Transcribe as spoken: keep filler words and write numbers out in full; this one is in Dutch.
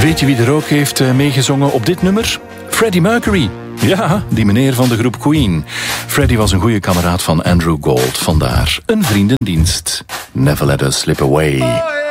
Weet je wie er ook heeft uh, meegezongen op dit nummer? Freddie Mercury. Ja, die meneer van de groep Queen. Freddie was een goede kameraad van Andrew Gold. Vandaar een vriendendienst. Never let us slip away.